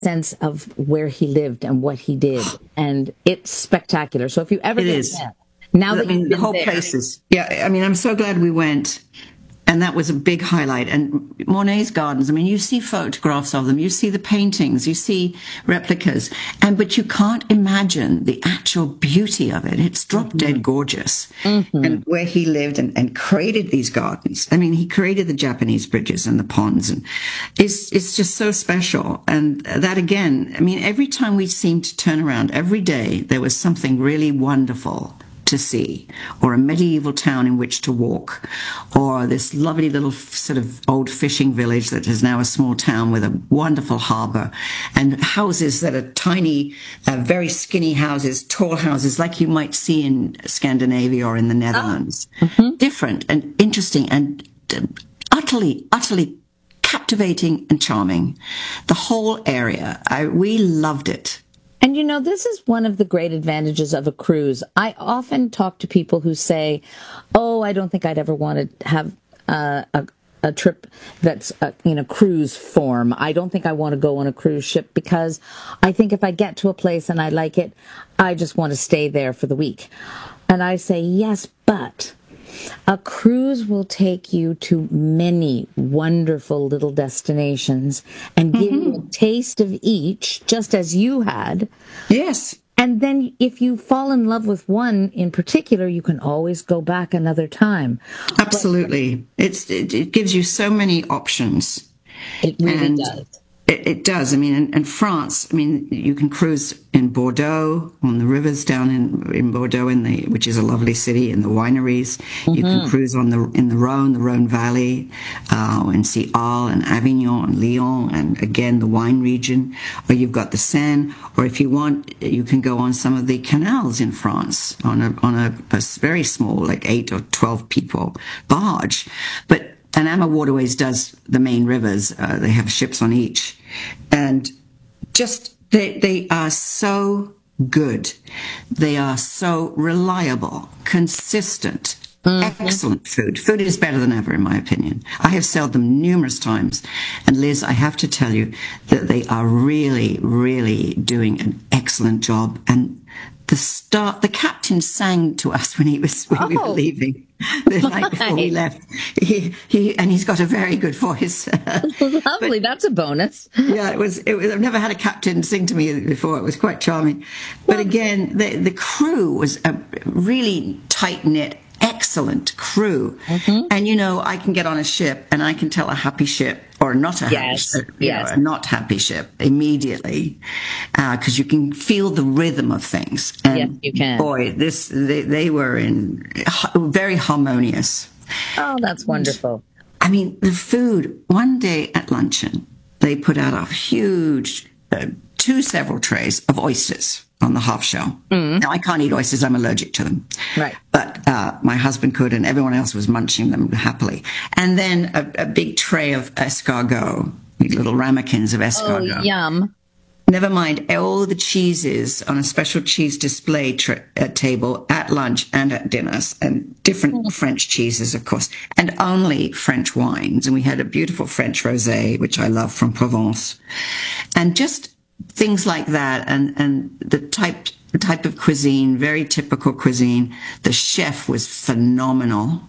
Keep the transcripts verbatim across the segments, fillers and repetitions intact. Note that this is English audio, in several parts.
sense of where he lived and what he did, and it's spectacular. So if you ever It get is. there, now I that mean, you've the been whole there, place is, yeah, I mean, I'm so glad we went. And that was a big highlight. And Monet's gardens, I mean, you see photographs of them, you see the paintings, you see replicas, and but you can't imagine the actual beauty of it. It's drop dead gorgeous. mm-hmm. And where he lived and, and created these gardens. I mean, he created the Japanese bridges and the ponds, and it's, it's just so special. And that again, I mean, every time we seemed to turn around, every day, there was something really wonderful to see, or a medieval town in which to walk, or this lovely little sort of old fishing village that is now a small town with a wonderful harbor, and houses that are tiny, uh, very skinny houses, tall houses like you might see in Scandinavia or in the Netherlands. Oh. Mm-hmm. Different and interesting and uh, utterly, utterly captivating and charming. The whole area, I, we loved it. And you know, this is one of the great advantages of a cruise. I often talk to people who say, oh, I don't think I'd ever want to have uh, a, a trip that's uh, in a cruise form. I don't think I want to go on a cruise ship because I think if I get to a place and I like it, I just want to stay there for the week. And I say, yes, but a cruise will take you to many wonderful little destinations and give mm-hmm. you a taste of each, just as you had. Yes. And then if you fall in love with one in particular, you can always go back another time. Absolutely. But it's it, it gives you so many options. It really and does. It, it does. I mean, in, in France, I mean, you can cruise in Bordeaux, on the rivers down in, in Bordeaux, in the which is a lovely city, in the wineries. Mm-hmm. You can cruise on the in the Rhone, the Rhone Valley, uh, and see Arles and Avignon and Lyon, and again the wine region. Or you've got the Seine. Or if you want, you can go on some of the canals in France on a on a, a very small, like eight or twelve people barge, but. And Ama Waterways does the main rivers. Uh, they have ships on each. And just, they, they are so good. They are so reliable, consistent, mm-hmm. excellent food. Food is better than ever, in my opinion. I have sailed them numerous times. And Liz, I have to tell you that they are really, really doing an excellent job. And the start, the captain sang to us when he was, when oh. we were leaving. The night before we left, he, he and he's got a very good voice. Lovely, but, that's a bonus. Yeah, it was, it was. I've never had a captain sing to me before. It was quite charming. But again, the the crew was a really tight knit, excellent crew. Mm-hmm. And you know, I can get on a ship and I can tell a happy ship or not a yes. happy ship, you yes. know, a not happy ship immediately, because uh, you can feel the rhythm of things. And yes, you can. Boy, this they, they were in very harmonious. Oh, that's wonderful. I mean, the food. One day at luncheon, they put out a huge, uh, two several trays of oysters on the half shell. Mm. Now, I can't eat oysters. I'm allergic to them. Right. But uh, my husband could, and everyone else was munching them happily. And then a, a big tray of escargot, little ramekins of escargot. Oh, yum. Never mind all the cheeses on a special cheese display tra- uh, table at lunch and at dinners, and different mm. French cheeses, of course, and only French wines. And we had a beautiful French rosé, which I love, from Provence. And just things like that, and, and the type the type of cuisine, very typical cuisine. The chef was phenomenal,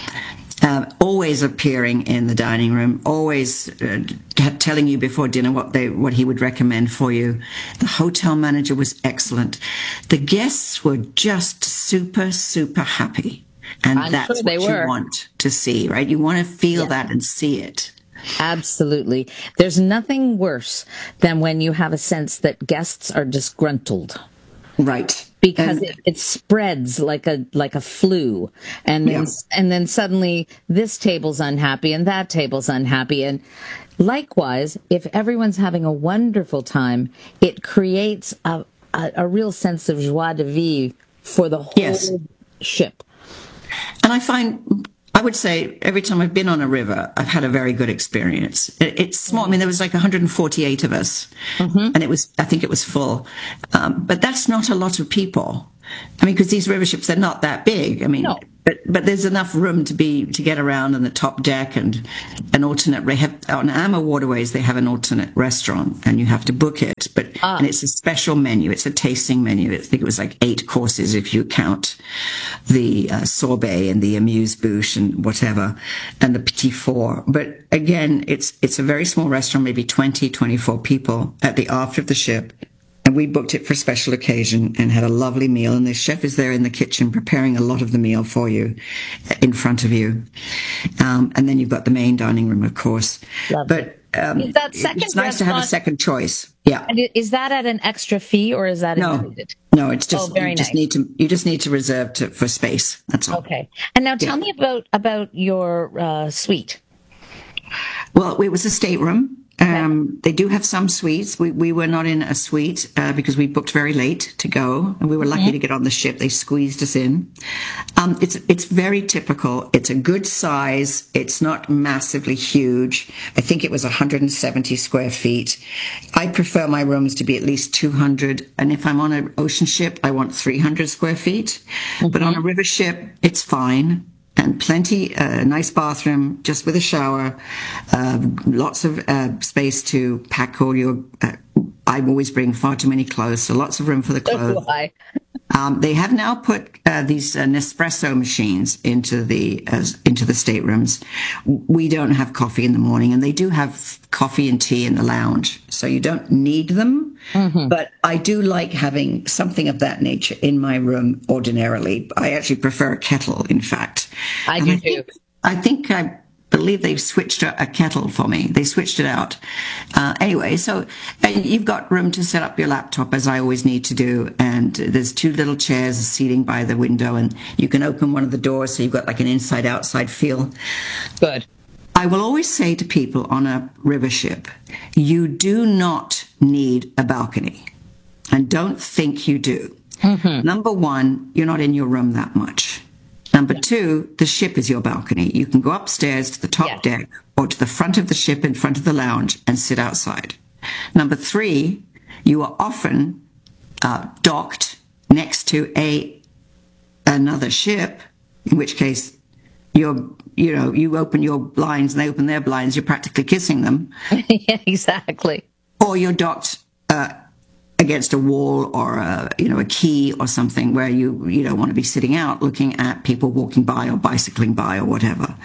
uh, always appearing in the dining room, always uh, telling you before dinner what they what he would recommend for you. The hotel manager was excellent. The guests were just super, super happy, and I'm that's sure they what were. you want to see, right? You want to feel yeah. that and see it. Absolutely. There's nothing worse than when you have a sense that guests are disgruntled. Right. Because and, it, it spreads like a like a flu. And then yeah. and then suddenly this table's unhappy and that table's unhappy. And likewise, if everyone's having a wonderful time, it creates a, a, a real sense of joie de vivre for the whole yes. ship. And I find, I would say every time I've been on a river, I've had a very good experience. It, it's small. I mean, there was like one hundred forty-eight of us, mm-hmm. and it was, I think it was full. Um, but that's not a lot of people. I mean, because these river ships, they're not that big. I mean, no. But but there's enough room to be to get around in the top deck and an alternate. They have on Amma Waterways. They have an alternate restaurant, and you have to book it. But Ah. and it's a special menu. It's a tasting menu. I think it was like eight courses if you count the uh, sorbet and the amuse bouche and whatever, and the petit four. But again, it's it's a very small restaurant, maybe twenty, twenty-four people at the aft of the ship. And we booked it for a special occasion and had a lovely meal. And the chef is there in the kitchen preparing a lot of the meal for you in front of you. Um, and then you've got the main dining room, of course. Lovely. But um, Is that second it's nice to have a restaurant- second choice. Yeah. And i- is that at an extra fee or is that No, included? no, it's just Oh, very you just nice. need to you just need to reserve to, for space. That's all. Okay. And now tell Yeah. me about about your uh, suite. Well, it was a stateroom. Um, they do have some suites. We we were not in a suite uh, because we booked very late to go, and we were lucky to get on the ship. They squeezed us in. Um, it's it's very typical. It's a good size. It's not massively huge. I think it was one hundred seventy square feet. I prefer my rooms to be at least two hundred, and if I'm on an ocean ship, I want three hundred square feet. But on a river ship, it's fine. And plenty, uh, nice bathroom, just with a shower, uh, lots of uh, space to pack all your. Uh, I always bring far too many clothes, so lots of room for the clothes. Why? Um, they have now put uh, these uh, Nespresso machines into the uh, into the staterooms. We don't have coffee in the morning, and they do have coffee and tea in the lounge, so you don't need them. Mm-hmm. But I do like having something of that nature in my room ordinarily. I actually prefer a kettle, in fact. I And do I too. think, I think I believe they've switched a, a kettle for me. They switched it out. Uh, anyway, so and you've got room to set up your laptop, as I always need to do. And there's two little chairs seating by the window, and you can open one of the doors, so you've got like an inside-outside feel. Good. I will always say to people on a river ship, you do not need a balcony. And don't think you do. Mm-hmm. Number one, you're not in your room that much. Number two, the ship is your balcony. You can go upstairs to the top Yes. deck or to the front of the ship in front of the lounge and sit outside. Number three, you are often uh, docked next to a another ship, in which case you're, you know, you open your blinds and they open their blinds. You're practically kissing them. Yeah, exactly. Or you're docked uh, against a wall or a, you know, a quay or something where you, you don't want to be sitting out looking at people walking by or bicycling by or whatever.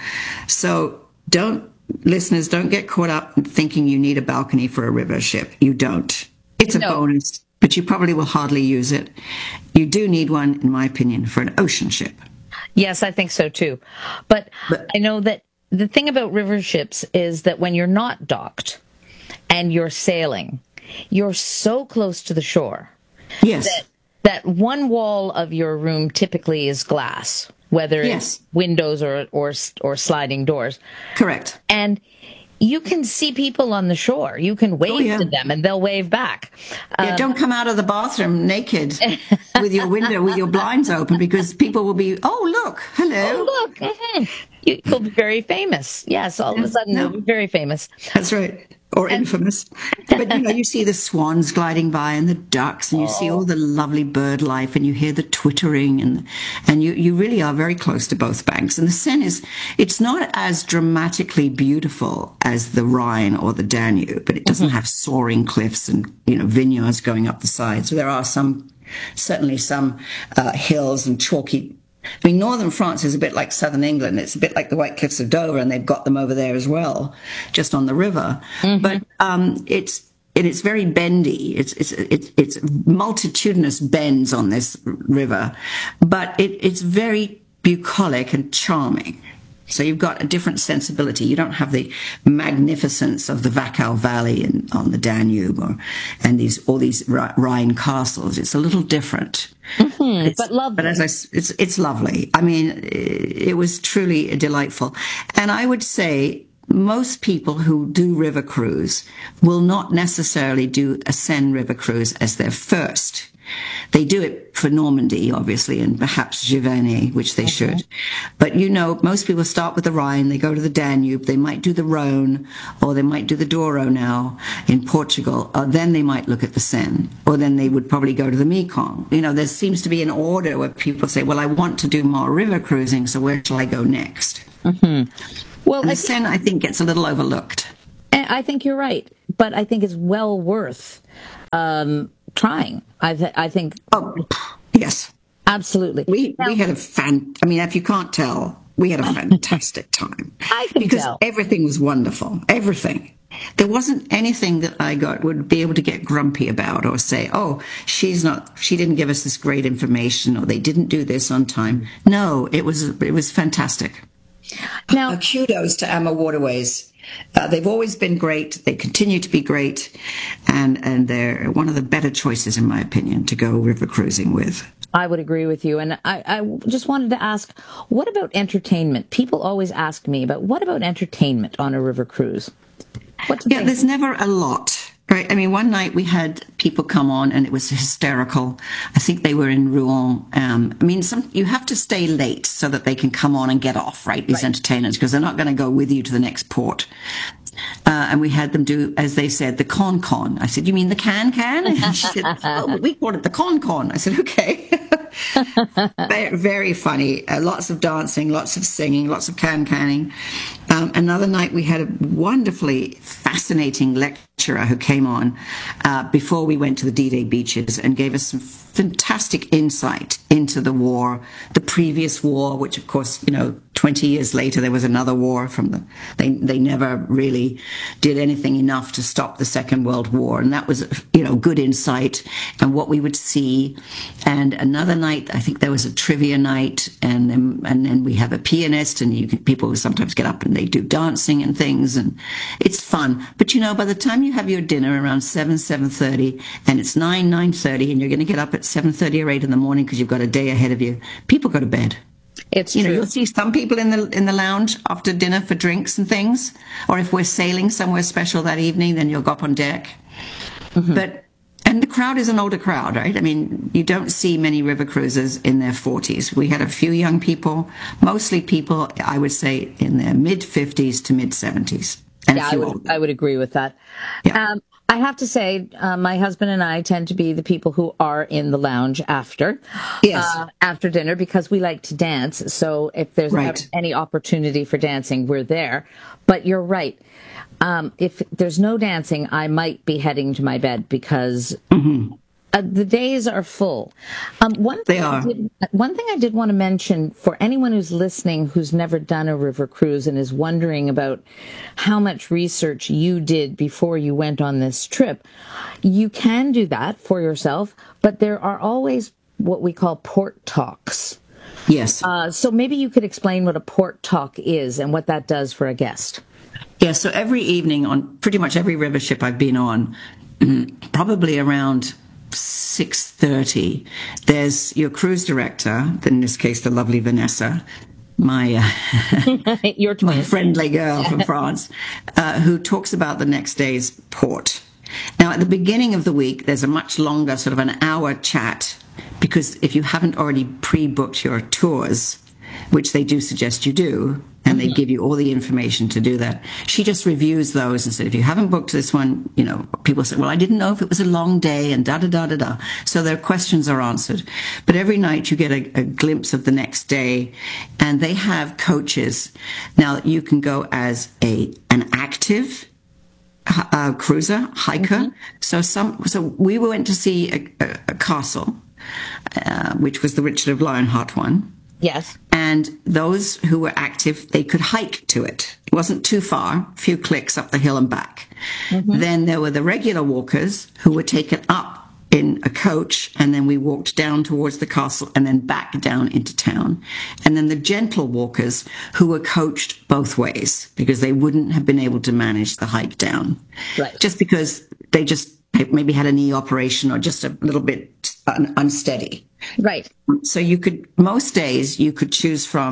So don't, listeners, don't get caught up in thinking you need a balcony for a river ship. You don't. It's a No. bonus, but you probably will hardly use it. You do need one, in my opinion, for an ocean ship. Yes, I think so too. But, But- I know that the thing about river ships is that when you're not docked and you're sailing, you're so close to the shore Yes. that that one wall of your room typically is glass, whether Yes. it's windows or or or sliding doors, Correct. and you can see people on the shore. You can wave Oh, yeah. to them, and they'll wave back. Yeah, don't come out of the bathroom naked with your window, with your blinds open, because people will be, oh, look, hello. Oh, look, mhm. You, you'll be very famous. Yes, all of a sudden No. you'll be very famous. That's right. Or infamous. But, you know, you see the swans gliding by and the ducks, and you see all the lovely bird life, and you hear the twittering, and and you, you really are very close to both banks. And the Seine is, it's not as dramatically beautiful as the Rhine or the Danube, but it doesn't have soaring cliffs and, you know, vineyards going up the sides. So there are some, certainly some uh, hills and chalky. I mean, northern France is a bit like southern England. It's a bit like the White Cliffs of Dover, and they've got them over there as well, just on the river. Mm-hmm. But um, it's it is very bendy. It's it's it's it's multitudinous bends on this river, but it, it's very bucolic and charming. So you've got a different sensibility. You don't have the magnificence of the Wachau Valley and on the Danube, or and these all these Rhine castles. It's a little different. Mm-hmm, but lovely. But as I, it's it's lovely. I mean, it was truly delightful, and I would say most people who do river cruise will not necessarily do a Seine river cruise as their first. They do it for Normandy, obviously, and perhaps Giverny, which they Mm-hmm. should. But, you know, most people start with the Rhine, they go to the Danube, they might do the Rhone, or they might do the Douro now in Portugal, or then they might look at the Seine, or then they would probably go to the Mekong. You know, there seems to be an order where people say, well, I want to do more river cruising, so where shall I go next? Mm-hmm. Well, And I the think, Seine, I think, gets a little overlooked. I think you're right, but I think it's well worth um, trying. I, th- I think Oh, yes. absolutely. We Now, we had a fan. I mean, if you can't tell, we had a fantastic time I can because tell. everything was wonderful. Everything. There wasn't anything that I got would be able to get grumpy about or say, "Oh, she's not. She didn't give us this great information, or they didn't do this on time." No, it was it was fantastic. Now, Uh, kudos to Amma Waterways. Uh, they've always been great. They continue to be great, and and they're one of the better choices, in my opinion, to go river cruising with. I would agree with you. And I, I just wanted to ask, what about entertainment? People always ask me about what about entertainment on a river cruise? What do Yeah, they? there's never a lot, right? I mean, one night we had people come on and it was hysterical. I think they were in Rouen. Um, I mean, some you have to stay late so that they can come on and get off, right? These Right. entertainers, because they're not going to go with you to the next port. Uh, and we had them do, as they said, the con con. I said, "You mean the can can?" And she said, "Oh, we called it the con con." I said, "Okay." very, very funny. Uh, lots of dancing, lots of singing, lots of can canning. Um, another night we had a wonderfully fascinating lecturer who came on uh, before we went to the D-Day beaches and gave us some fantastic insight into the war, the previous war, which of course, you know, twenty years later there was another war from the, they, they never really did anything enough to stop the Second World War. And that was, you know, good insight and what we would see. And another night, I think there was a trivia night, and then, and then we have a pianist, and you can, people sometimes get up and they do dancing and things, and it's fun. But you know, by the time you have your dinner around seven, seven thirty, and it's nine, nine thirty, and you're going to get up at seven thirty or eight in the morning because you've got a day ahead of you, people go to bed. It's You know, true. you'll see some people in the in the lounge after dinner for drinks and things, or if we're sailing somewhere special that evening, then you'll go up on deck. Mm-hmm. But and the crowd is an older crowd, right? I mean, you don't see many river cruisers in their forties. We had a few young people, mostly people, I would say, in their mid fifties to mid seventies, and Yeah, a I few would, older. I would agree with that. Yeah. Um, I have to say, uh, my husband and I tend to be the people who are in the lounge after, Yes. uh, after dinner because we like to dance. So if there's ever Right. any opportunity for dancing, we're there. But you're right. Um, if there's no dancing, I might be heading to my bed because uh, the days are full. Um, one They thing I are. did, one thing I did want to mention for anyone who's listening who's never done a river cruise and is wondering about how much research you did before you went on this trip, you can do that for yourself, but there are always what we call port talks. Yes. Uh, so maybe you could explain what a port talk is and what that does for a guest. Yeah, so every evening on pretty much every river ship I've been on, probably around six thirty, there's your cruise director, in this case the lovely Vanessa, my uh, Your my twin. friendly girl from France, uh, who talks about the next day's port. Now, at the beginning of the week, there's a much longer, sort of an hour chat, because if you haven't already pre-booked your tours, which they do suggest you do, and they give you all the information to do that. She just reviews those and said, if you haven't booked this one, you know, people say, well, I didn't know if it was a long day and da da da da da. So their questions are answered. But every night you get a, a glimpse of the next day, and they have coaches. Now you can go as a an active uh, cruiser, hiker. Mm-hmm. So some, so we went to see a, a, a castle, uh, which was the Richard of Lionheart one. Yes. And those who were active, they could hike to it. It wasn't too far, a few clicks up the hill and back. Mm-hmm. Then there were the regular walkers who were taken up in a coach, and then we walked down towards the castle and then back down into town. And then the gentle walkers who were coached both ways because they wouldn't have been able to manage the hike down. Right. Just because they just maybe had a knee operation or just a little bit un- unsteady. Right. So you could, most days you could choose from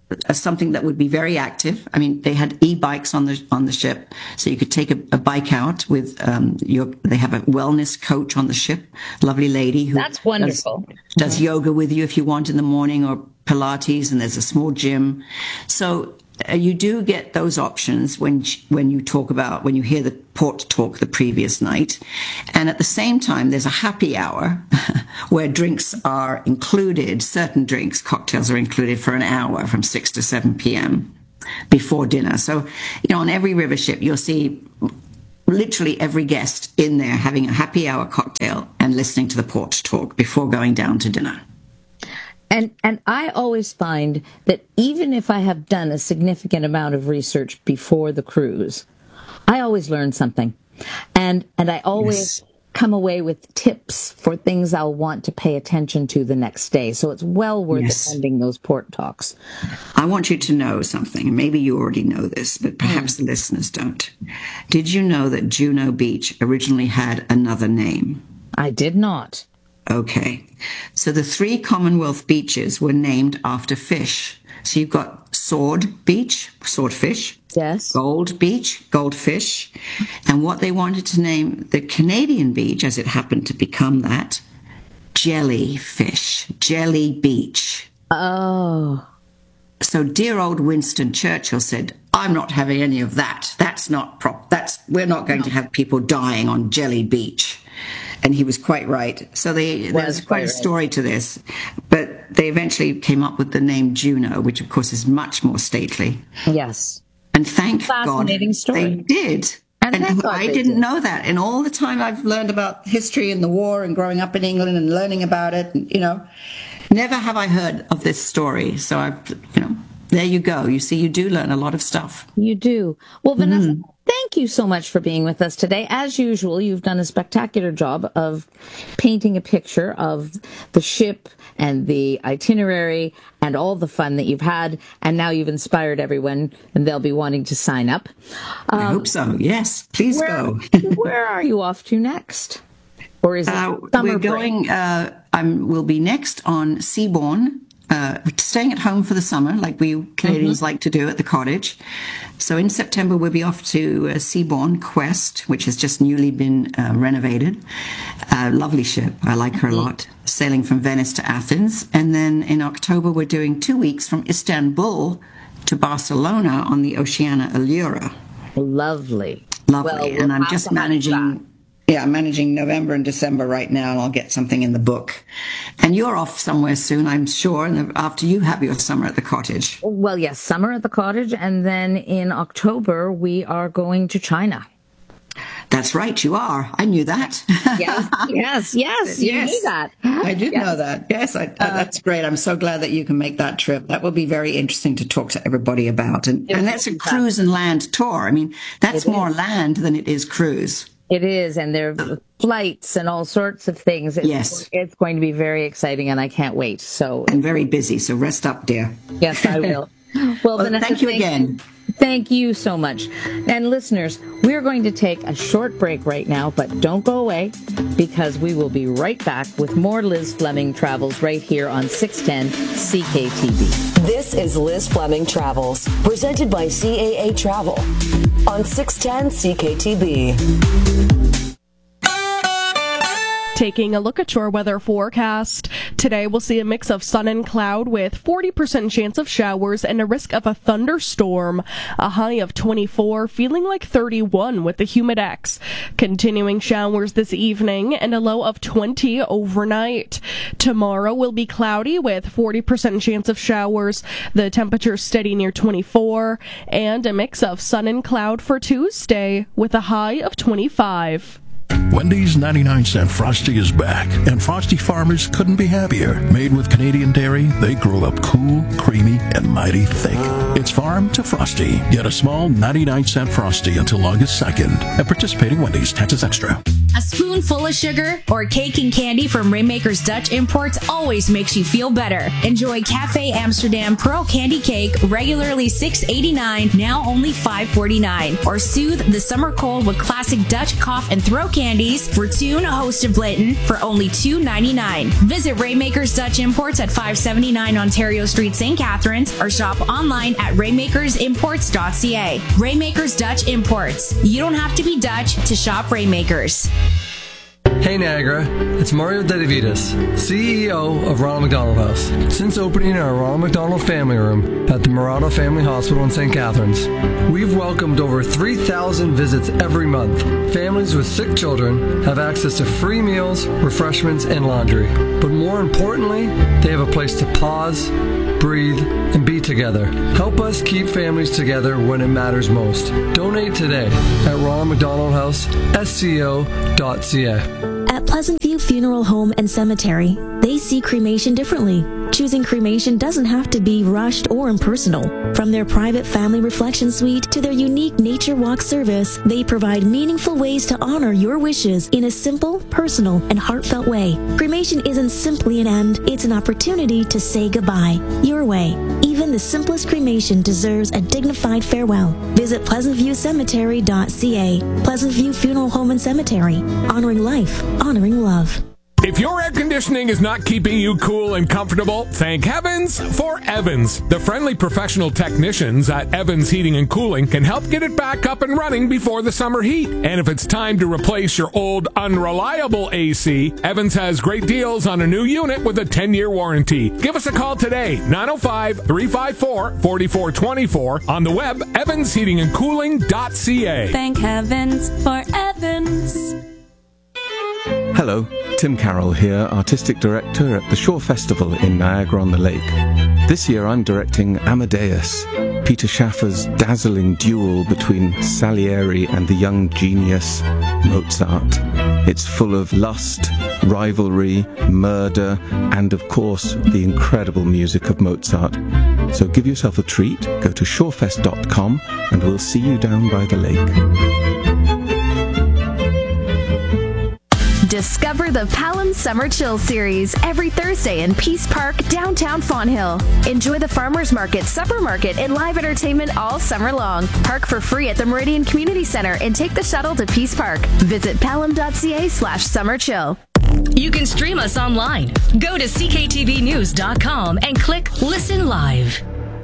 uh, something that would be very active. I mean, they had e-bikes on the on the ship, so you could take a, a bike out with um, your. They have a wellness coach on the ship, lovely lady who That's wonderful. does, does mm-hmm. yoga with you if you want in the morning, or Pilates, and there's a small gym. So uh, you do get those options when when you talk about when you hear the port talk the previous night, and at the same time there's a happy hour where drinks are included. Certain drinks, cocktails are included for an hour from six to seven p.m. before dinner. So you know, on every river ship you'll see literally every guest in there having a happy hour cocktail and listening to the port talk before going down to dinner. And and I always find that even if I have done a significant amount of research before the cruise, I always learn something. And and I always yes. come away with tips for things I'll want to pay attention to the next day. So it's well worth yes. attending those port talks. I want you to know something. Maybe you already know this, but perhaps mm. the listeners don't. Did you know that Juno Beach originally had another name? I did not. Okay. So the three Commonwealth beaches were named after fish. So you've got Sword Beach, swordfish. Yes. Gold Beach, goldfish. And what they wanted to name the Canadian beach, as it happened to become that, Jellyfish, Jelly Beach. Oh. So dear old Winston Churchill said, I'm not having any of that. That's not prop. That's, we're not going no. to have people dying on Jelly Beach. And he was quite right. So they, there's quite a story right. to this. But they eventually came up with the name Juno, which, of course, is much more stately. Yes. And thank Fascinating God story. they did. And, and I didn't did. know that. And all the time I've learned about history and the war and growing up in England and learning about it, and, you know, never have I heard of this story. So, I've, you know, there you go. You see, you do learn a lot of stuff. You do. Well, Vanessa, mm. thank you so much for being with us today. As usual, you've done a spectacular job of painting a picture of the ship and the itinerary and all the fun that you've had. And now you've inspired everyone, and they'll be wanting to sign up. Um, I hope so. Yes, please where, go. Where are you off to next? Or is it uh, summer we're going, uh, I'm, we'll be next on Seabourn. Uh, staying at home for the summer, like we Canadians mm-hmm. like to do at the cottage. So in September, we'll be off to uh, Seabourn Quest, which has just newly been uh, renovated. Uh, lovely ship. I like her a lot. Sailing from Venice to Athens. And then in October, we're doing two weeks from Istanbul to Barcelona on the Oceania Allura. Lovely. Lovely. Well, we'll and I'm just managing... Yeah, I'm managing November and December right now, and I'll get something in the book. And you're off somewhere soon, I'm sure, and after you have your summer at the cottage. Well, yes, summer at the cottage, and then in October, we are going to China. That's right, you are. I knew that. Yes, yes, yes, you yes. knew that. I did yes. know that. Yes, I, uh, that's great. I'm so glad that you can make that trip. That will be very interesting to talk to everybody about. And, and that's a cruise and land tour. I mean, that's more land than it is cruise. It is, and there are flights and all sorts of things. It's, yes. It's going to be very exciting, and I can't wait. So And very busy, so rest up, dear. Yes, I will. Well, well Vanessa, thank you thank again. You. Thank you so much. And listeners, we're going to take a short break right now, but don't go away, because we will be right back with more Liz Fleming Travels right here on six ten C K T B. This is Liz Fleming Travels, presented by C A A Travel on six ten C K T B. Taking a look at your weather forecast. Today we'll see a mix of sun and cloud with forty percent chance of showers and a risk of a thunderstorm. A high of twenty-four, feeling like thirty-one with the humidex. Continuing showers this evening and a low of twenty overnight. Tomorrow will be cloudy with forty percent chance of showers. The temperature steady near twenty-four, and a mix of sun and cloud for Tuesday with a high of twenty-five. Wendy's ninety-nine cent Frosty is back, and Frosty farmers couldn't be happier. Made with Canadian dairy, they grow up cool, creamy, and mighty thick. It's farm to Frosty. Get a small ninety-nine cent Frosty until August second at participating Wendy's. Taxes extra. A spoonful of sugar or cake and candy from Rainmaker's Dutch Imports always makes you feel better. Enjoy Cafe Amsterdam Pearl Candy Cake, regularly six dollars and eighty-nine cents, now only five dollars and forty-nine cents. Or soothe the summer cold with classic Dutch cough and throat candies for Tune, host of Blanton, for only two dollars and ninety-nine cents. Visit Rainmaker's Dutch Imports at five seventy-nine Ontario Street, Saint Catharines, or shop online at rainmakers imports dot c a. Rainmaker's Dutch Imports. You don't have to be Dutch to shop Rainmakers. Hey Niagara, it's Mario Dedivitas, C E O of Ronald McDonald House. Since opening our Ronald McDonald Family Room at the Murata Family Hospital in Saint Catharines, we've welcomed over three thousand visits every month. Families with sick children have access to free meals, refreshments, and laundry. But more importantly, they have a place to pause, breathe, and be together. Help us keep families together when it matters most. Donate today at Ronald McDonald House, S C O dot C A. At Pleasant View Funeral Home and Cemetery, they see cremation differently. Choosing cremation doesn't have to be rushed or impersonal. From their private family reflection suite to their unique nature walk service, they provide meaningful ways to honor your wishes in a simple, personal, and heartfelt way. Cremation isn't simply an end, it's an opportunity to say goodbye. Your way. Even the simplest cremation deserves a dignified farewell. Visit pleasant view cemetery dot c a. Pleasant View Funeral Home and Cemetery. Honoring life, honoring love. If your air conditioning is not keeping you cool and comfortable, thank heavens for Evans. The friendly professional technicians at Evans Heating and Cooling can help get it back up and running before the summer heat. And if it's time to replace your old unreliable A C, Evans has great deals on a new unit with a ten-year warranty. Give us a call today, nine oh five, three five four, four four two four, on the web, evans heating and cooling dot c a. Thank heavens for Evans. Hello, Tim Carroll here, Artistic Director at the Shore Festival in Niagara-on-the-Lake. This year I'm directing Amadeus, Peter Schaffer's dazzling duel between Salieri and the young genius Mozart. It's full of lust, rivalry, murder, and of course the incredible music of Mozart. So give yourself a treat, go to shorefest dot com and we'll see you down by the lake. Discover the Palom Summer Chill Series every Thursday in Peace Park, downtown Fonthill. Enjoy the Farmers Market, Supper Market, and live entertainment all summer long. Park for free at the Meridian Community Center and take the shuttle to Peace Park. Visit palom dot c a slash summer chill. You can stream us online. Go to c k t v news dot com and click Listen Live.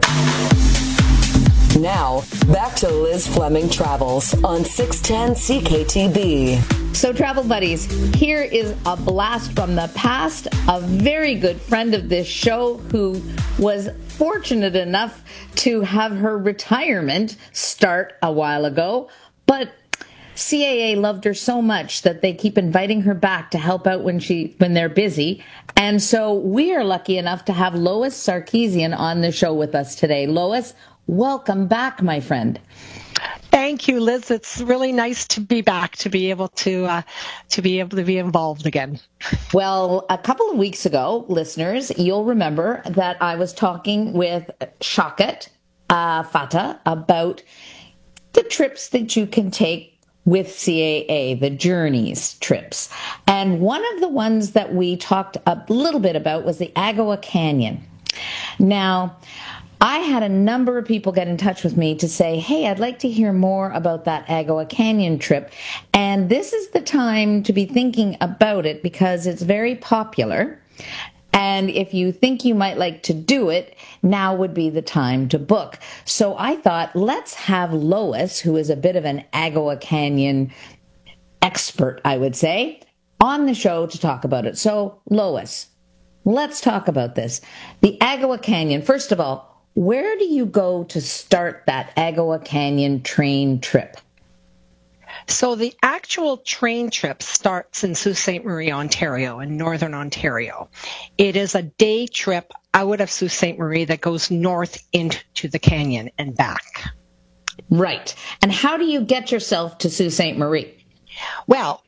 Now, back to Liz Fleming Travels on six ten C K T B. So, travel buddies, here is a blast from the past. A very good friend of this show who was fortunate enough to have her retirement start a while ago, but C A A loved her so much that they keep inviting her back to help out when she when they're busy. And so we are lucky enough to have Lois Sarkeesian on the show with us today. Lois, welcome back, my friend. Thank you, Liz. It's really nice to be back, to be able to uh, to be able to be involved again. Well, a couple of weeks ago, listeners, you'll remember that I was talking with Shaukat uh, Fatah about the trips that you can take with C A A, the Journeys trips. And one of the ones that we talked a little bit about was the Agawa Canyon. Now, I had a number of people get in touch with me to say, hey, I'd like to hear more about that Agawa Canyon trip. And this is the time to be thinking about it because it's very popular. And if you think you might like to do it, now would be the time to book. So I thought, let's have Lois, who is a bit of an Agawa Canyon expert, I would say, on the show to talk about it. So, Lois, let's talk about this. The Agawa Canyon, first of all, where do you go to start that Agawa Canyon train trip? So the actual train trip starts in Sault Ste. Marie, Ontario, in northern Ontario. It is a day trip out of Sault Ste. Marie that goes north into the canyon and back. Right. And how do you get yourself to Sault Ste. Marie? Well,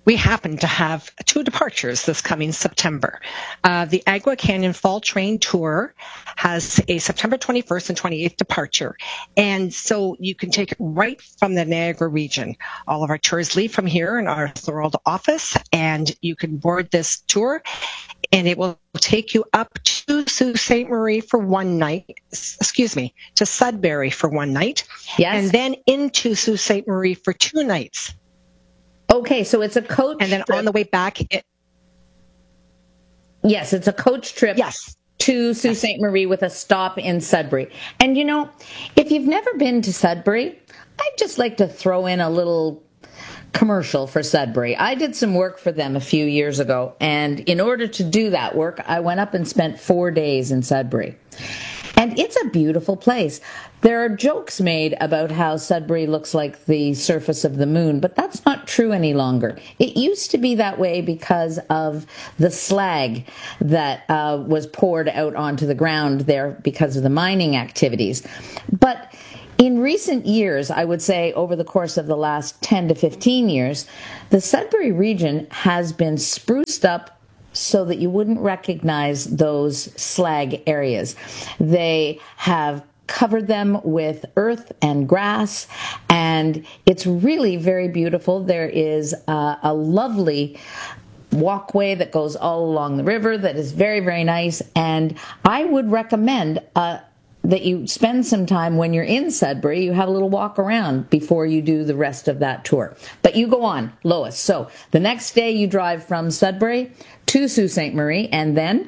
we happen to have two departures this coming September. Uh, the Agua Canyon Fall Train Tour has a September twenty-first and twenty-eighth departure. And so you can take it right from the Niagara region. All of our tours leave from here in our Thorold office, and you can board this tour, and it will take you up to Sault Ste. Marie for one night, excuse me, to Sudbury for one night, yes, and then into Sault Ste. Marie for two nights. Okay, so it's a coach And then trip. on the way back, it, yes, it's a coach trip. Yes. To Sault Ste. Marie with a stop in Sudbury. And you know, if you've never been to Sudbury, I'd just like to throw in a little commercial for Sudbury. I did some work for them a few years ago, and in order to do that work, I went up and spent four days in Sudbury. And it's a beautiful place. There are jokes made about how Sudbury looks like the surface of the moon, but that's not true any longer. It used to be that way because of the slag that uh, was poured out onto the ground there because of the mining activities. But in recent years, I would say over the course of the last ten to fifteen years, the Sudbury region has been spruced up so that you wouldn't recognize those slag areas. They have covered them with earth and grass, and it's really very beautiful. There is uh, a lovely walkway that goes all along the river that is very, very nice, and I would recommend uh, that you spend some time when you're in Sudbury, you have a little walk around before you do the rest of that tour. But you go on, Lois. So the next day you drive from Sudbury to Sault Ste. Marie, and then?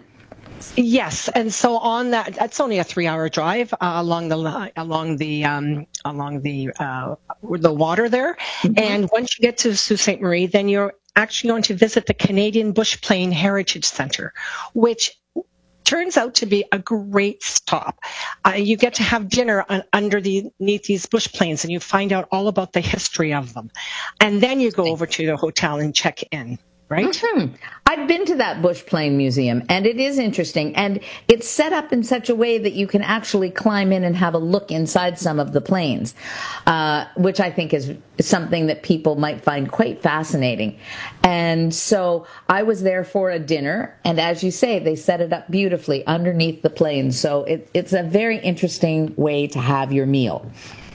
Yes, and so on that, that's only a three-hour drive uh, along the along the um, along the uh, the water there. Mm-hmm. And once you get to Sault Ste. Marie, then you're actually going to visit the Canadian Bush Plane Heritage Center, which turns out to be a great stop. Uh, you get to have dinner on, underneath these bush planes, and you find out all about the history of them. And then you go over to the hotel and check in. Right? Mm-hmm. I've been to that Bush Plane Museum, and it is interesting. And it's set up in such a way that you can actually climb in and have a look inside some of the planes, uh, which I think is something that people might find quite fascinating. And so I was there for a dinner, and as you say, they set it up beautifully underneath the planes. So it, it's a very interesting way to have your meal.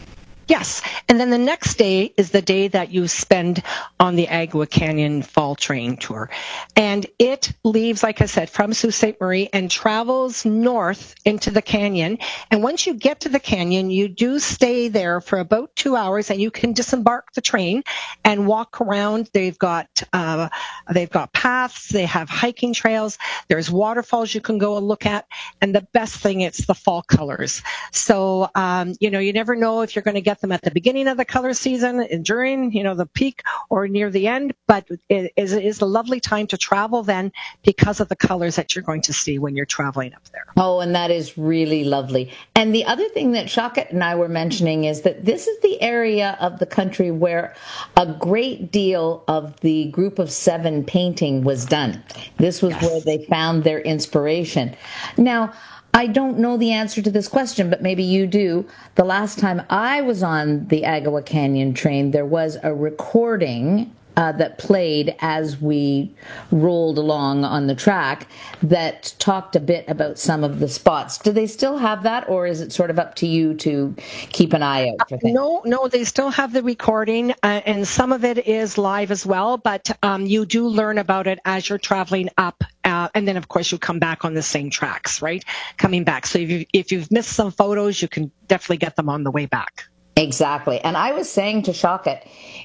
Yes. And then the next day is the day that you spend on the Agua Canyon Fall Train Tour. And it leaves, like I said, from Sault Ste. Marie and travels north into the canyon. And once you get to the canyon, you do stay there for about two hours and you can disembark the train and walk around. They've got, uh, they've got paths. They have hiking trails. There's waterfalls you can go and look at. And the best thing, it's the fall colors. So, um, you know, you never know if you're going to get them at the beginning of the color season and during, you know, the peak or near the end, but it is, it is a lovely time to travel then because of the colors that you're going to see when you're traveling up there. Oh, and that is really lovely. And the other thing that Shaukat and I were mentioning is that this is the area of the country where a great deal of the Group of Seven painting was done. This was yes. where they found their inspiration. Now, I don't know the answer to this question, but maybe you do. The last time I was on the Agua Canyon train, there was a recording uh, that played as we rolled along on the track that talked a bit about some of the spots. Do they still have that, or is it sort of up to you to keep an eye out for things? No, no, they still have the recording, uh, and some of it is live as well, but um, you do learn about it as you're traveling up. Uh, and then, of course, you come back on the same tracks, right? Coming back. So if, you, if you've missed some photos, you can definitely get them on the way back. Exactly. And I was saying to Shaukat,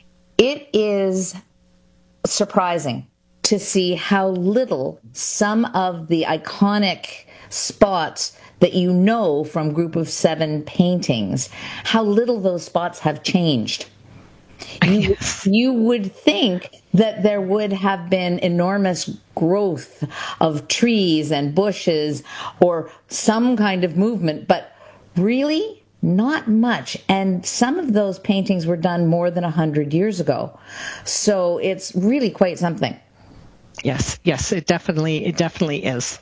it is surprising to see how little some of the iconic spots that you know from Group of Seven paintings, how little those spots have changed. You, you would think that there would have been enormous growth of trees and bushes or some kind of movement, but really not much. And some of those paintings were done more than one hundred years ago. So it's really quite something. Yes, yes, it definitely, it definitely is.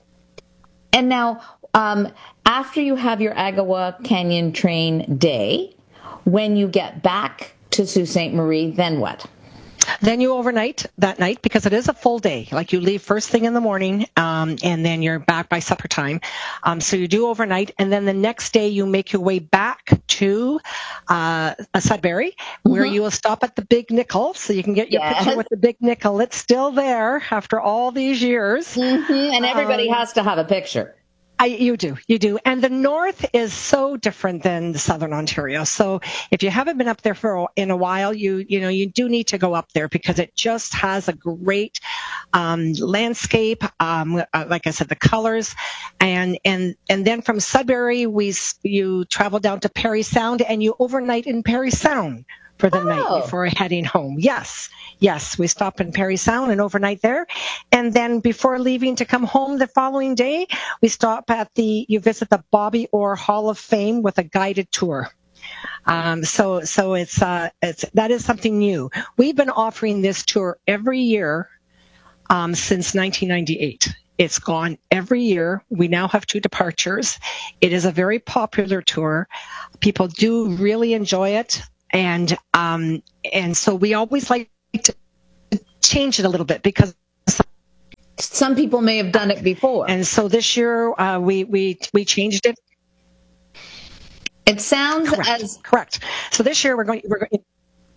And now, um, after you have your Agua Canyon train day, when you get back to Sault Ste. Marie, then what? Then you overnight that night because it is a full day. Like you leave first thing in the morning, um, and then you're back by supper time. Um, so you do overnight, and then the next day you make your way back to uh, Sudbury, where mm-hmm. you will stop at the Big Nickel, so you can get your yes. picture with the Big Nickel. It's still there after all these years, mm-hmm. and everybody um, has to have a picture. I, you do, you do. And the north is so different than the southern Ontario. So if you haven't been up there for in a while, you you know, you do need to go up there because it just has a great um, landscape. Um, uh, like I said, the colors, and and and then from Sudbury, we you travel down to Parry Sound and you overnight in Parry Sound for the oh. night before heading home. Yes. Yes, we stop in Parry Sound and overnight there. And then before leaving to come home the following day, we stop at the, you visit the Bobby Orr Hall of Fame with a guided tour. Um, so, so it's, uh, it's, that is something new. We've been offering this tour every year, um, since nineteen ninety-eight. It's gone every year. We now have two departures. It is a very popular tour. People do really enjoy it. And, um, and so we always like to change it a little bit because some people may have done it before, and so this year uh, we we we changed it. It sounds correct. as correct. So this year we're going. We're going.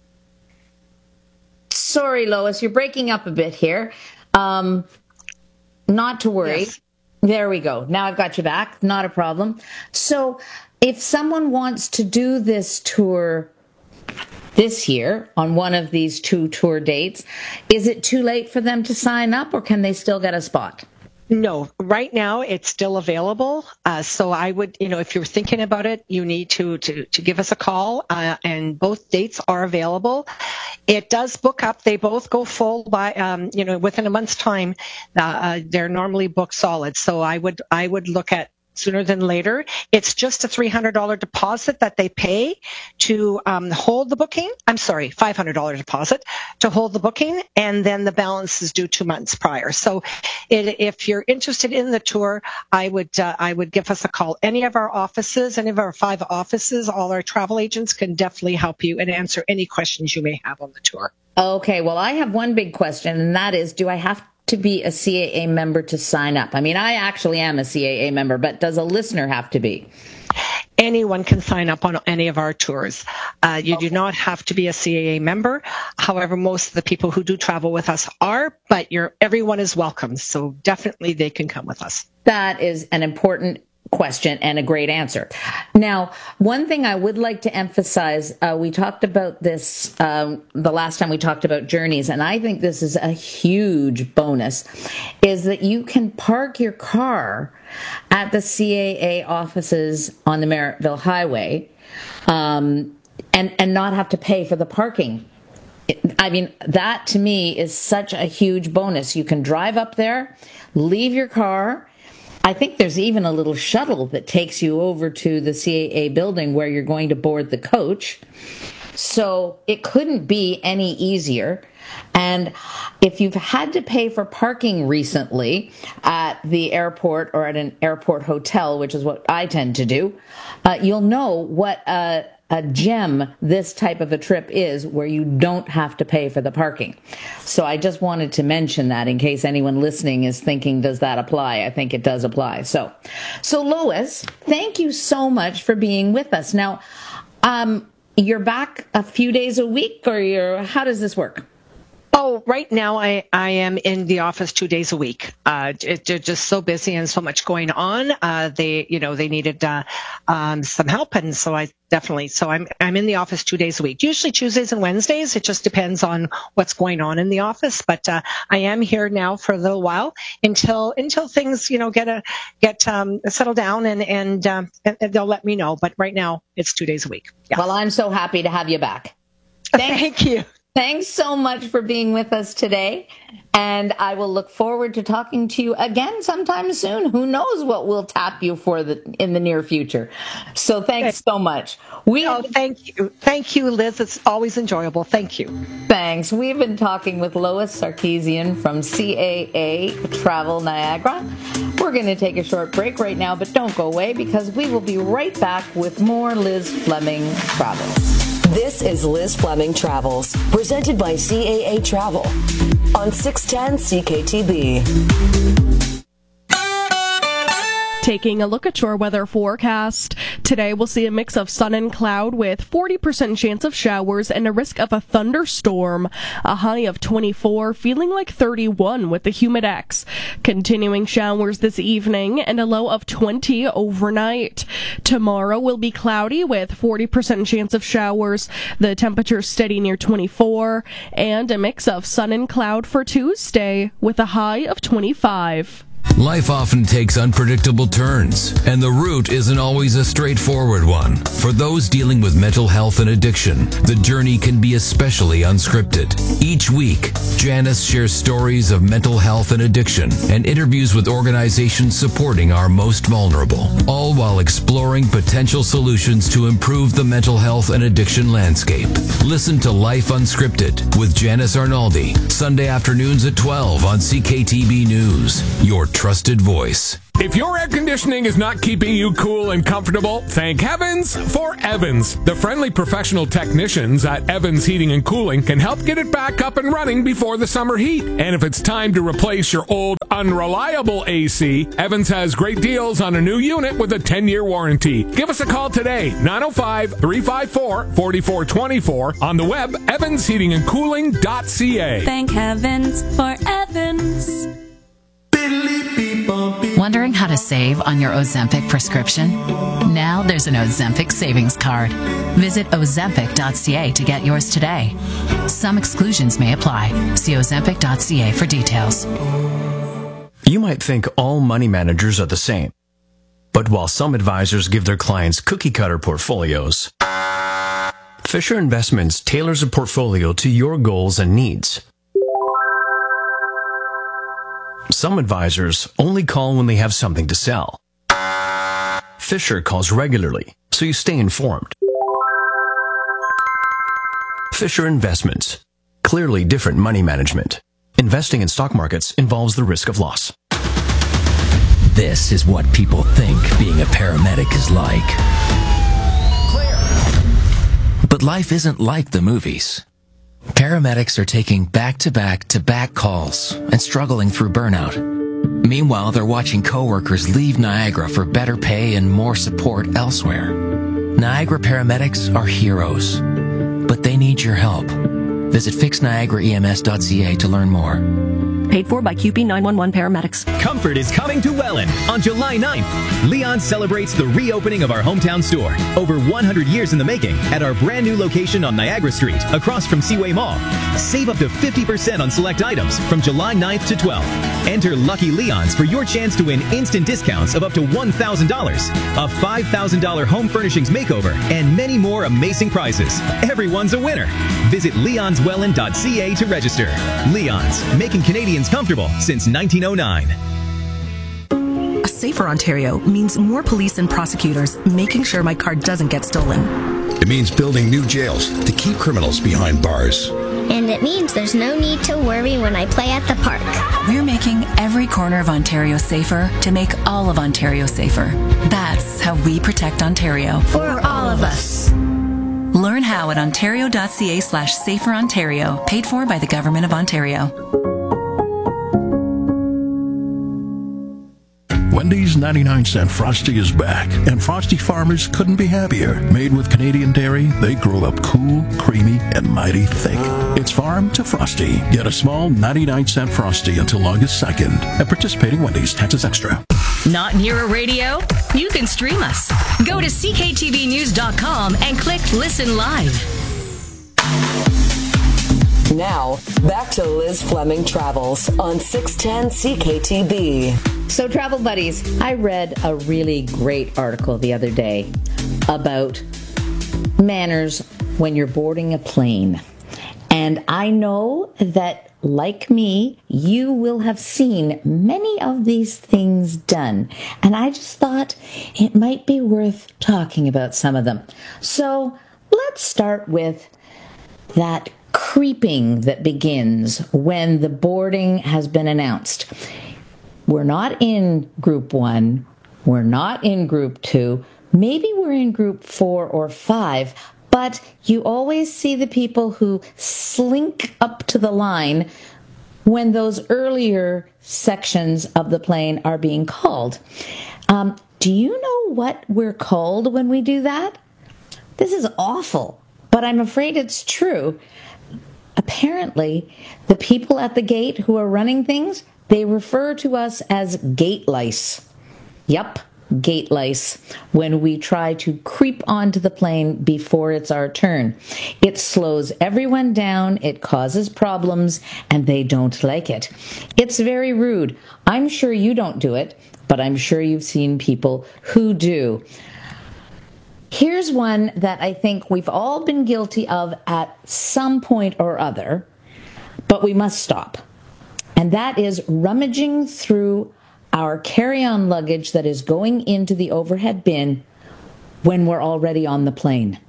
Sorry, Lois, you're breaking up a bit here. Um, not to worry. Yes. There we go. Now I've got you back. Not a problem. So, if someone wants to do this tour this year on one of these two tour dates, is it too late for them to sign up or can they still get a spot? No, right now it's still available. Uh, so I would, you know, if you're thinking about it, you need to to, to give us a call, uh, and both dates are available. It does book up. They both go full by, um, you know, within a month's time. Uh, uh, they're normally booked solid. So I would I would look at sooner than later. It's just a three hundred dollars deposit that they pay to um, hold the booking. I'm sorry, five hundred dollars deposit to hold the booking, and then the balance is due two months prior. So it, if you're interested in the tour, I would uh, I would give us a call. Any of our offices, any of our five offices, all our travel agents can definitely help you and answer any questions you may have on the tour. Okay, well, I have one big question, and that is, do I have to be a C A A member to sign up? I mean, I actually am a C A A member, but does a listener have to be? Anyone can sign up on any of our tours. Uh, you okay. do not have to be a C A A member. However, most of the people who do travel with us are, but you're, everyone is welcome. So definitely they can come with us. That is an important question and a great answer. Now, one thing I would like to emphasize, uh, we talked about this um, the last time we talked about journeys, and I think this is a huge bonus, is that you can park your car at the C A A offices on the Merrittville Highway um, and, and not have to pay for the parking. I mean, that to me is such a huge bonus. You can drive up there, leave your car. I think there's even a little shuttle that takes you over to the C A A building where you're going to board the coach. So it couldn't be any easier. And if you've had to pay for parking recently at the airport or at an airport hotel, which is what I tend to do, uh, you'll know what a, a gem this type of a trip is, where you don't have to pay for the parking. So I just wanted to mention that in case anyone listening is thinking, does that apply? I think it does apply. So, so Lois, thank you so much for being with us. Now, um, you're back a few days a week, or you're, how does this work? Oh, right now I, I am in the office two days a week. Uh, it, they're just so busy and so much going on. Uh, they, you know, they needed uh, um, some help, and so I definitely. So I'm I'm in the office two days a week. Usually Tuesdays and Wednesdays. It just depends on what's going on in the office. But uh, I am here now for a little while until until things, you know, get a get um, settle down, and and, um, and they'll let me know. But right now it's two days a week. Yeah. Well, I'm so happy to have you back. Thanks. Thank you. Thanks so much for being with us today, and I will look forward to talking to you again sometime soon. Who knows what we'll tap you for the, in the near future. So thanks so much. We oh, thank you. Thank you, Liz. It's always enjoyable. Thank you. Thanks. We've been talking with Lois Sarkeesian from C A A Travel Niagara. We're going to take a short break right now, but don't go away, because we will be right back with more Liz Fleming Travels. This is Liz Fleming Travels, presented by C A A Travel on six ten C K T B. Taking a look at your weather forecast. Today we'll see a mix of sun and cloud with forty percent chance of showers and a risk of a thunderstorm. A high of twenty-four, feeling like thirty-one with the Humidex. Continuing showers this evening and a low of twenty overnight. Tomorrow will be cloudy with forty percent chance of showers. The temperature steady near twenty-four and a mix of sun and cloud for Tuesday with a high of twenty-five. Life often takes unpredictable turns, and the route isn't always a straightforward one. For those dealing with mental health and addiction, the journey can be especially unscripted. Each week, Janice shares stories of mental health and addiction and interviews with organizations supporting our most vulnerable, all while exploring potential solutions to improve the mental health and addiction landscape. Listen to Life Unscripted with Janice Arnaldi, Sunday afternoons at twelve on C K T B News, your trusted voice. If your air conditioning is not keeping you cool and comfortable, thank heavens for Evans. The friendly professional technicians at Evans Heating and Cooling can help get it back up and running before the summer heat. And if it's time to replace your old, unreliable A C, Evans has great deals on a new unit with a ten-year warranty. Give us a call today, nine oh five, three five four, four four two four, on the web, evans heating and cooling dot c a. Thank heavens for Evans. Wondering how to save on your Ozempic prescription? Now there's an Ozempic savings card. Visit ozempic dot c a to get yours today. Some exclusions may apply. See ozempic dot c a for details. You might think all money managers are the same. But while some advisors give their clients cookie-cutter portfolios, Fisher Investments tailors a portfolio to your goals and needs. Some advisors only call when they have something to sell. Fisher calls regularly, so you stay informed. Fisher Investments. Clearly different money management. Investing in stock markets involves the risk of loss. This is what people think being a paramedic is like. Clear. But life isn't like the movies. Paramedics are taking back-to-back-to-back calls and struggling through burnout. Meanwhile, they're watching coworkers leave Niagara for better pay and more support elsewhere. Niagara paramedics are heroes, but they need your help. Visit fix niagara e m s dot c a to learn more. Paid for by Q P nine one one Paramedics. Comfort is coming to Welland on July ninth. Leon celebrates the reopening of our hometown store. Over one hundred years in the making at our brand new location on Niagara Street, across from Seaway Mall. Save up to fifty percent on select items from July ninth to twelfth. Enter Lucky Leons for your chance to win instant discounts of up to one thousand dollars, a five thousand dollars home furnishings makeover, and many more amazing prizes. Everyone's a winner. Visit leons welland dot c a to register. Leon's, making Canadians comfortable since nineteen oh nine. A safer Ontario means more police and prosecutors making sure my car doesn't get stolen. It means building new jails to keep criminals behind bars. And it means there's no need to worry when I play at the park. We're making every corner of Ontario safer to make all of Ontario safer. That's how we protect Ontario. For all of us. Learn how at ontario dot c a slash safer Ontario, paid for by the Government of Ontario. Wendy's ninety-nine cent Frosty is back, and Frosty farmers couldn't be happier. Made with Canadian dairy, they grow up cool, creamy, and mighty thick. It's farm to Frosty. Get a small ninety-nine cent Frosty until August second at participating Wendy's. Taxes extra. Not near a radio? You can stream us. Go to c k t v news dot com and click Listen Live. Now, back to Liz Fleming Travels on six ten C K T B. So, travel buddies, I read a really great article the other day about manners when you're boarding a plane. And I know that, like me, you will have seen many of these things done. And I just thought it might be worth talking about some of them. So, let's start with that creeping that begins when the boarding has been announced. We're not in group one, we're not in group two, maybe we're in group four or five, But you always see the people who slink up to the line when those earlier sections of the plane are being called. Um, do you know what we're called when we do that? This is awful, but I'm afraid it's true. Apparently, the people at the gate who are running things, they refer to us as gate lice. Yup, gate lice, when we try to creep onto the plane before it's our turn. It slows everyone down, it causes problems, and they don't like it. It's very rude. I'm sure you don't do it, but I'm sure you've seen people who do. Here's one that I think we've all been guilty of at some point or other, but we must stop. And that is rummaging through our carry-on luggage that is going into the overhead bin when we're already on the plane.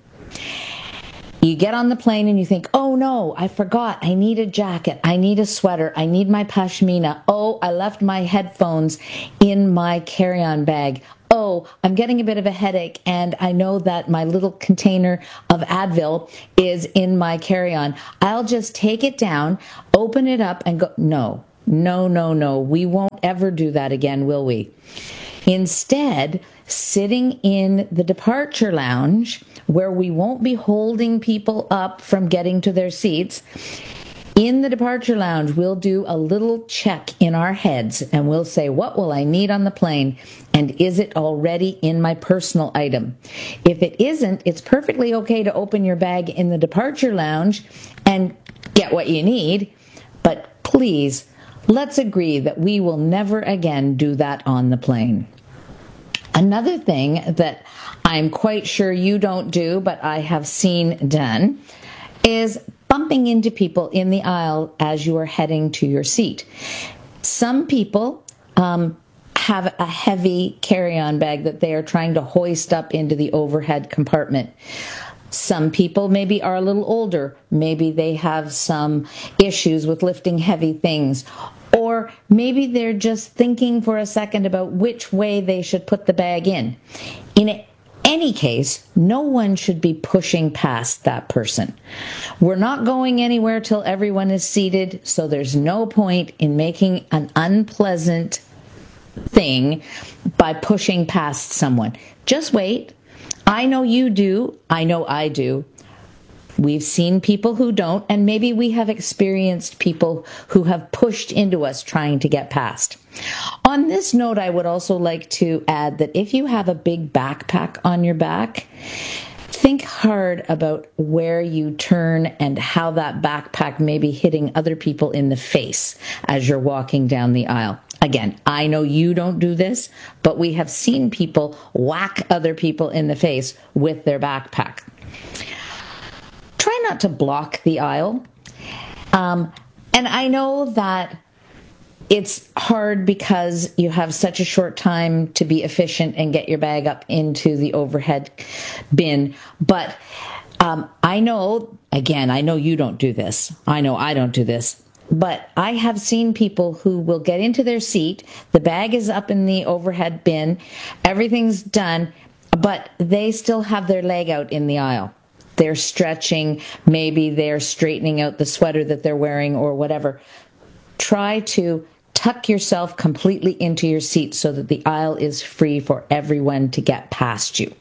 You get on the plane and you think, oh no, I forgot, I need a jacket, I need a sweater, I need my pashmina, oh, I left my headphones in my carry-on bag, oh, I'm getting a bit of a headache and I know that my little container of Advil is in my carry-on. I'll just take it down, open it up and go, no, no, no, no, we won't ever do that again, will we? Instead, sitting in the departure lounge where we won't be holding people up from getting to their seats, in the departure lounge, we'll do a little check in our heads and we'll say, what will I need on the plane? And is it already in my personal item? If it isn't, it's perfectly okay to open your bag in the departure lounge and get what you need. But please, let's agree that we will never again do that on the plane. Another thing that I'm quite sure you don't do, but I have seen done, is bumping into people in the aisle as you are heading to your seat. Some people um, have a heavy carry-on bag that they are trying to hoist up into the overhead compartment. Some people maybe are a little older. Maybe they have some issues with lifting heavy things. Or maybe they're just thinking for a second about which way they should put the bag in. In any case, no one should be pushing past that person. We're not going anywhere till everyone is seated, so there's no point in making an unpleasant thing by pushing past someone. Just wait. I know you do. I know I do. We've seen people who don't, and maybe we have experienced people who have pushed into us trying to get past. On this note, I would also like to add that if you have a big backpack on your back, think hard about where you turn and how that backpack may be hitting other people in the face as you're walking down the aisle. Again, I know you don't do this, but we have seen people whack other people in the face with their backpack. Try not to block the aisle. Um, and I know that it's hard because you have such a short time to be efficient and get your bag up into the overhead bin. But um, I know, again, I know you don't do this. I know I don't do this. But I have seen people who will get into their seat, the bag is up in the overhead bin, everything's done, but they still have their leg out in the aisle. They're stretching, maybe they're straightening out the sweater that they're wearing or whatever. Try to tuck yourself completely into your seat so that the aisle is free for everyone to get past you.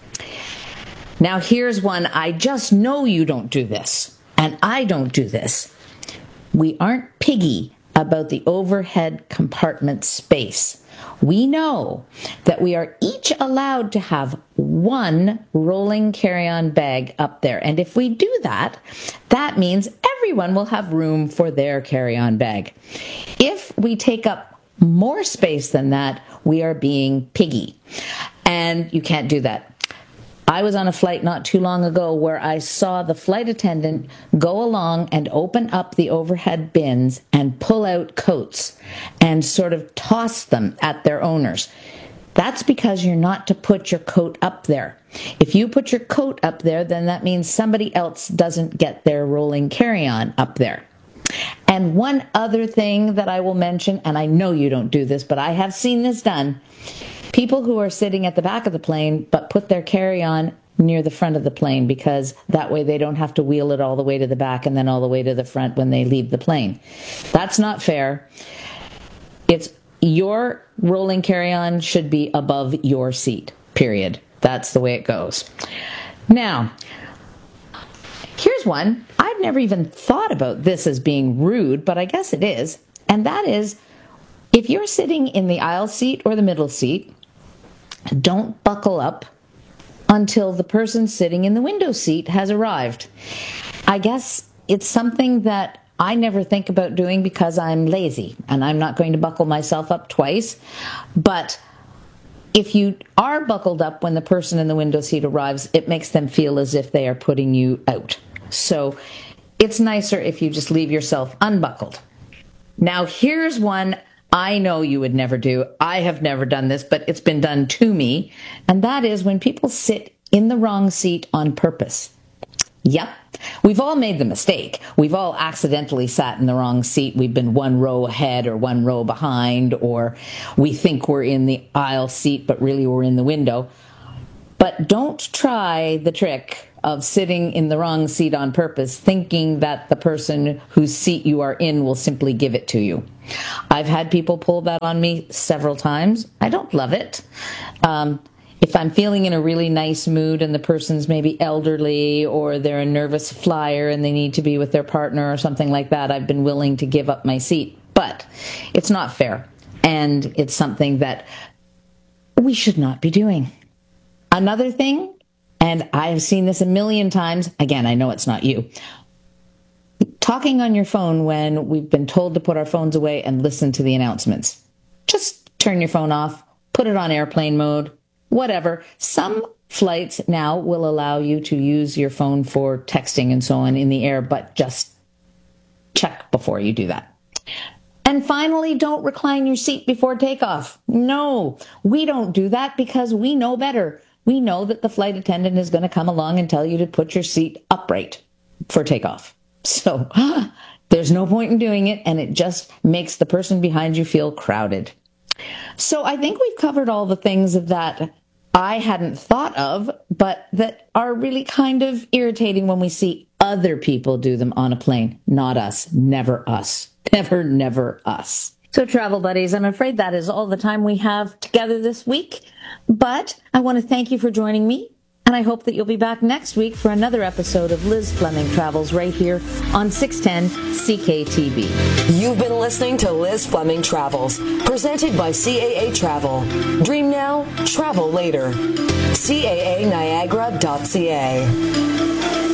Now here's one, I just know you don't do this, and I don't do this. We aren't piggy about the overhead compartment space. We know that we are each allowed to have one rolling carry-on bag up there. And if we do that, that means everyone will have room for their carry-on bag. If we take up more space than that, we are being piggy. And you can't do that. I was on a flight not too long ago where I saw the flight attendant go along and open up the overhead bins and pull out coats and sort of toss them at their owners. That's because you're not to put your coat up there. If you put your coat up there, then that means somebody else doesn't get their rolling carry-on up there. And one other thing that I will mention, and I know you don't do this, but I have seen this done. People who are sitting at the back of the plane but put their carry-on near the front of the plane, because that way they don't have to wheel it all the way to the back and then all the way to the front when they leave the plane. That's not fair. It's your rolling carry-on should be above your seat, period. That's the way it goes. Now, here's one. I've never even thought about this as being rude, but I guess it is. And that is, if you're sitting in the aisle seat or the middle seat, don't buckle up until the person sitting in the window seat has arrived. I guess it's something that I never think about doing because I'm lazy and I'm not going to buckle myself up twice. But if you are buckled up when the person in the window seat arrives, it makes them feel as if they are putting you out. So it's nicer if you just leave yourself unbuckled. Now, here's one I know you would never do. I have never done this, but it's been done to me. And that is when people sit in the wrong seat on purpose. Yep. We've all made the mistake. We've all accidentally sat in the wrong seat. We've been one row ahead or one row behind, or we think we're in the aisle seat, but really we're in the window. But don't try the trick of sitting in the wrong seat on purpose, thinking that the person whose seat you are in will simply give it to you. I've had people pull that on me several times. I don't love it. Um, If I'm feeling in a really nice mood and the person's maybe elderly or they're a nervous flyer and they need to be with their partner or something like that, I've been willing to give up my seat. But it's not fair. And it's something that we should not be doing. Another thing, and I've seen this a million times, again, I know it's not you, talking on your phone when we've been told to put our phones away and listen to the announcements. Just turn your phone off, put it on airplane mode, whatever. Some flights now will allow you to use your phone for texting and so on in the air, but just check before you do that. And finally, don't recline your seat before takeoff. No, we don't do that because we know better. We know that the flight attendant is going to come along and tell you to put your seat upright for takeoff. So there's no point in doing it, and it just makes the person behind you feel crowded. So I think we've covered all the things that I hadn't thought of, but that are really kind of irritating when we see other people do them on a plane. Not us. Never us. Never, never us. So travel buddies, I'm afraid that is all the time we have together this week. But I want to thank you for joining me. And I hope that you'll be back next week for another episode of Liz Fleming Travels right here on six ten C K T V. You've been listening to Liz Fleming Travels, presented by C A A Travel. Dream now, travel later. C A A Niagara dot C A.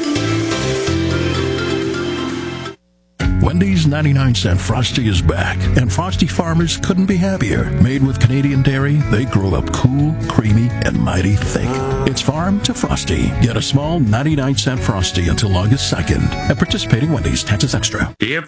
Wendy's ninety-nine cent Frosty is back, and Frosty farmers couldn't be happier. Made with Canadian dairy, they grow up cool, creamy, and mighty thick. It's farm to Frosty. Get a small ninety-nine cent Frosty until August second at participating Wendy's, Texas Extra. If